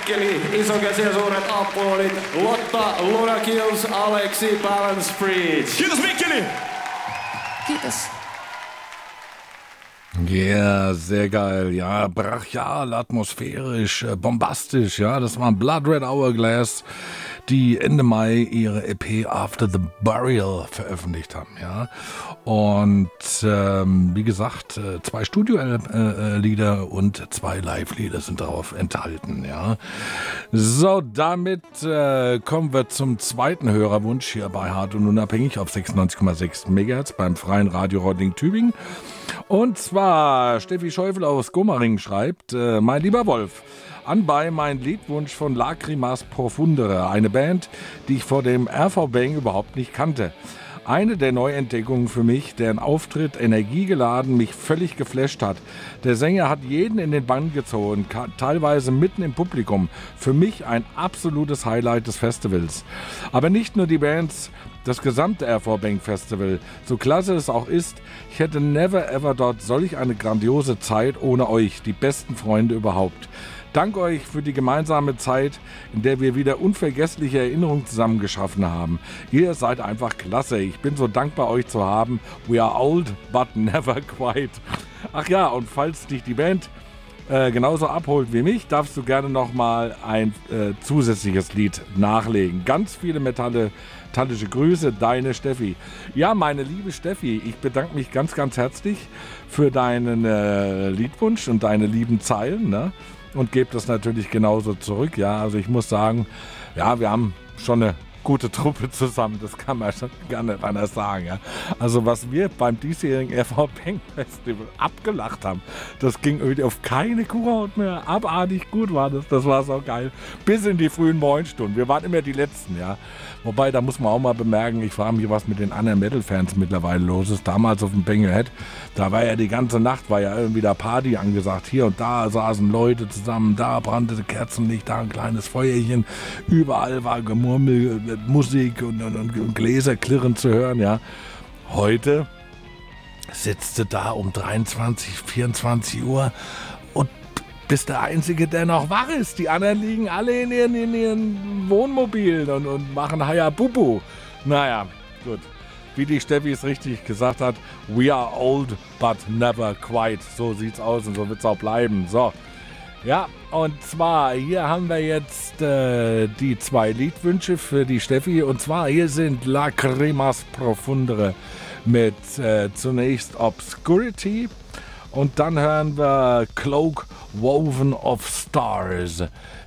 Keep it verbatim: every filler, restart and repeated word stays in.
Mikkeli, isokäsiä suuret aplodit, Lotta Lunakils, Aleksi Balance Bridge. Kiitos Mikkeli! Kiitos. Ja, sehr geil. Ja, brachial, atmosphärisch, äh, bombastisch. Ja, das war Blood Red Hourglass, die Ende Mai ihre E P After the Burial veröffentlicht haben. Ja, und ähm, wie gesagt, äh, zwei Studio-Lieder und zwei Live-Lieder sind darauf enthalten. Ja, so, damit äh, kommen wir zum zweiten Hörerwunsch hier bei Hart und Unabhängig auf sechsundneunzig Komma sechs Megahertz beim Freien Radio Reutlingen-Tübingen. Und zwar Steffi Schäufel aus Gomaring schreibt, äh, mein lieber Wolf, anbei mein Liedwunsch von Lacrimas Profundere, eine Band, die ich vor dem R V Bang überhaupt nicht kannte. Eine der Neuentdeckungen für mich, deren Auftritt energiegeladen mich völlig geflasht hat. Der Sänger hat jeden in den Bann gezogen, teilweise mitten im Publikum. Für mich ein absolutes Highlight des Festivals. Aber nicht nur die Bands, das gesamte R V Bang Festival, so klasse es auch ist, ich hätte never ever dort solch eine grandiose Zeit ohne euch, die besten Freunde überhaupt. Dank euch für die gemeinsame Zeit, in der wir wieder unvergessliche Erinnerungen zusammen geschaffen haben. Ihr seid einfach klasse. Ich bin so dankbar, euch zu haben. We are old, but never quite. Ach ja, und falls dich die Band äh, genauso abholt wie mich, darfst du gerne nochmal ein äh, zusätzliches Lied nachlegen. Ganz viele Metalle. Metallische Grüße, deine Steffi. Ja, meine liebe Steffi, ich bedanke mich ganz, ganz herzlich für deinen äh, Liedwunsch und deine lieben Zeilen, ne? Und gebe das natürlich genauso zurück. Ja, also ich muss sagen, ja, wir haben schon eine gute Truppe zusammen, das kann man schon gar nicht anders sagen. Ja. Also was wir beim diesjährigen R V Bang Festival abgelacht haben, das ging irgendwie auf keine Kuhhaut mehr. Abartig gut war das, das war so geil. Bis in die frühen Morgenstunden. Wir waren immer die Letzten, ja. Wobei, da muss man auch mal bemerken, ich frage mich, was mit den anderen Metal-Fans mittlerweile los ist. Damals auf dem Bangerhead, da war ja die ganze Nacht, war ja irgendwie da Party angesagt. Hier und da saßen Leute zusammen, da brannte Kerzenlicht, da ein kleines Feuerchen. Überall war Gemurmel, Musik und, und, und Gläser klirren zu hören, ja. Heute sitzt du da um dreiundzwanzig, vierundzwanzig Uhr und bist der Einzige, der noch wach ist. Die anderen liegen alle in ihren, in ihren Wohnmobilen und, und machen Hayabubu. Naja, gut. Wie die Steffi es richtig gesagt hat, we are old, but never quite. So sieht's aus und so wird's auch bleiben. So. Ja, und zwar, hier haben wir jetzt äh, die zwei Liedwünsche für die Steffi. Und zwar, hier sind Lacrimas Profundere mit äh, zunächst Obscurity. Und dann hören wir Cloak Woven of Stars